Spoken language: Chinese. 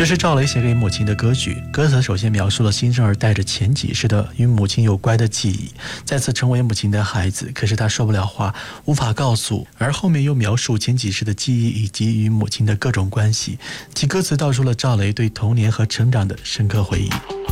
这是赵雷写给母亲的歌曲，歌词首先描述了新生儿带着前几世的与母亲有关的记忆，再次成为母亲的孩子，可是他说不了话，无法告诉，而后面又描述前几世的记忆以及与母亲的各种关系，其歌词道出了赵雷对童年和成长的深刻回忆。